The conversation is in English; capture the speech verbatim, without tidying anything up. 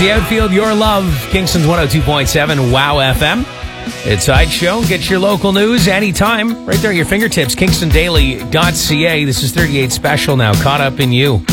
the outfield, your love. Kingston's one oh two point seven Wow F M. It's Sideshow. Get your local news anytime. Right there at your fingertips. Kingston Daily dot C A. This is thirty-eight Special now. Caught up in you.